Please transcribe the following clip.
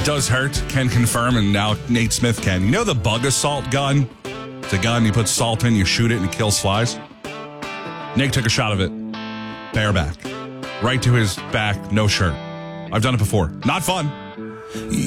does hurt, can confirm, and now Nate Smith can. You know the bug assault gun? It's a gun, you put salt in, you shoot it, and it kills flies. Nick took a shot of it, bareback, right to his back, no shirt. I've done it before. Not fun.